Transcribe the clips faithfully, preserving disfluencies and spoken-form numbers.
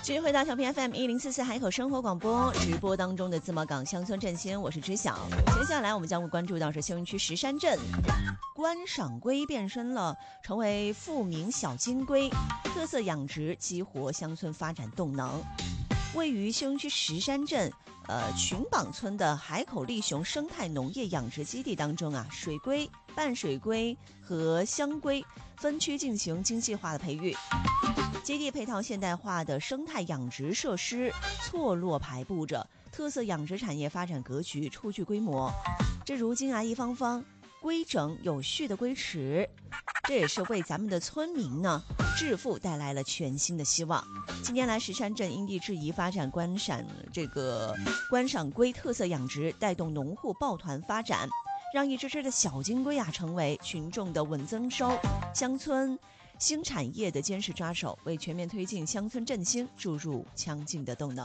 继续回到调频 F M 一零四四海口生活广播直播当中的自贸港乡村振兴，我是知晓。接下来我们将会关注到是休云区石山镇观赏龟变身了，成为富民小金龟，特色养殖激活乡村发展动能。位于休云区石山镇呃群绑村的海口利熊生态农业养殖基地当中啊，水龟、半水龟和香龟分区进行精细化的培育。基地配套现代化的生态养殖设施，错落排布着，特色养殖产业发展格局初具规模。这如今啊，一方方规整有序的龟池，这也是为咱们的村民呢致富带来了全新的希望。近年来，石山镇因地制宜发展观赏这个观赏龟特色养殖，带动农户抱团发展，让一只只的小金龟啊成为群众的稳增收、乡村新产业的坚实抓手，为全面推进乡村振兴注入强劲的动能。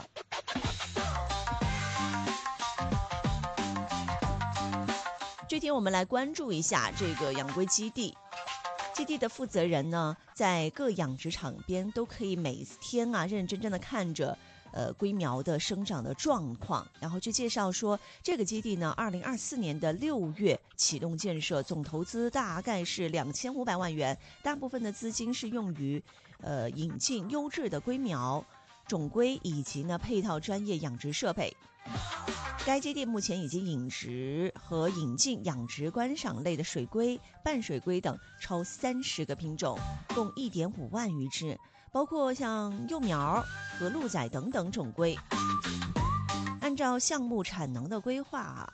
具体我们来关注一下这个养龟基地。基地的负责人呢，在各养殖场边都可以每天啊认认真真的看着呃龟苗的生长的状况，然后去介绍说，这个基地呢，二零二四年的六月启动建设，总投资大概是两千五百万元，大部分的资金是用于呃引进优质的龟苗、种龟以及呢配套专业养殖设备。该基地目前已经引植和引进养殖观赏类的水龟、半水龟等超三十个品种，共一点五万余只，包括像幼苗和鹿仔等等种龟。按照项目产能的规划，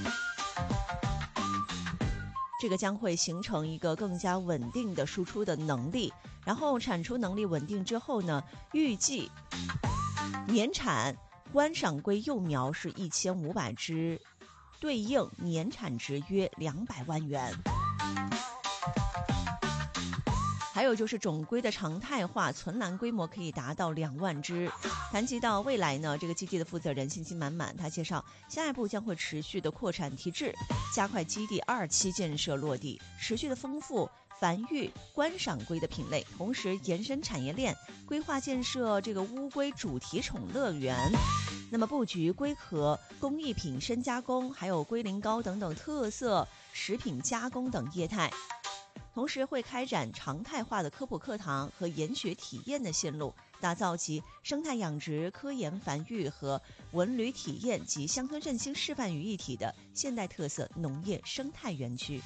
这个将会形成一个更加稳定的输出的能力，然后产出能力稳定之后呢，预计年产观赏龟幼苗是一千五百只，对应年产值约两百万元。还有就是种龟的常态化存栏规模可以达到两万只。谈及到未来呢，这个基地的负责人信心满满，他介绍下一步将会持续的扩产提质，加快基地二期建设落地，持续的丰富繁育观赏龟的品类，同时延伸产业链，规划建设这个乌龟主题宠乐园，那么布局龟壳工艺品深加工，还有龟苓膏等等特色食品加工等业态。同时会开展常态化的科普课堂和研学体验的线路，打造其生态养殖、科研繁育和文旅体验及乡村振兴示范于一体的现代特色农业生态园区。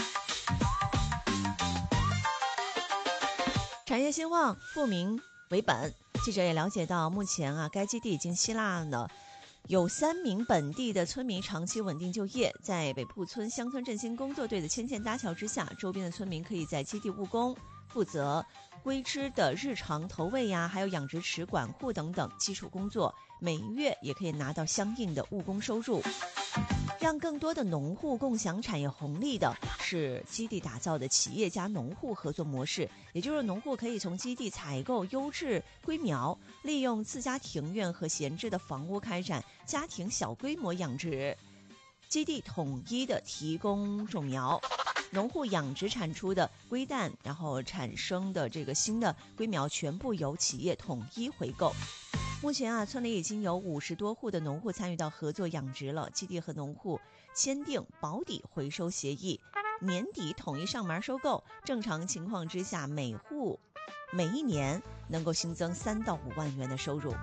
产业兴旺，富民为本。记者也了解到，目前啊，该基地已经吸纳了有三名本地的村民长期稳定就业，在北铺村乡村振兴工作队的牵线搭桥之下，周边的村民可以在基地务工，负责龟只的日常投喂呀，还有养殖池管护等等基础工作，每月也可以拿到相应的务工收入。让更多的农户共享产业红利的是基地打造的企业加农户合作模式，也就是农户可以从基地采购优质龟苗，利用自家庭院和闲置的房屋开展家庭小规模养殖，基地统一的提供种苗，农户养殖产出的龟蛋，然后产生的这个新的龟苗全部由企业统一回购。目前啊，村里已经有五十多户的农户参与到合作养殖了。基地和农户签订保底回收协议，年底统一上门收购。正常情况之下，每户每一年能够新增三到五万元的收入。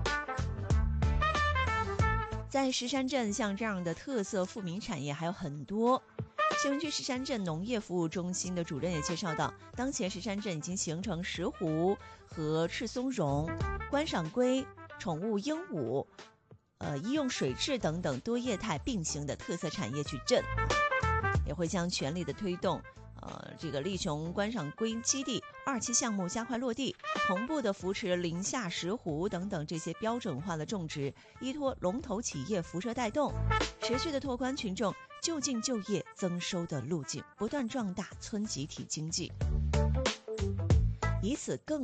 在石山镇，像这样的特色富民产业还有很多。休云区石山镇农业服务中心的主任也介绍到，当前石山镇已经形成石斛和赤松茸、观赏龟、宠物鹦鹉、呃医用水质等等多业态并行的特色产业矩阵，也会将全力的推动呃这个利熊观赏龟基地二期项目加快落地，同步的扶持林下石斛等等这些标准化的种植，依托龙头企业辐射带动，持续的拓宽群众就近就业增收的路径，不断壮大村集体经济，以此更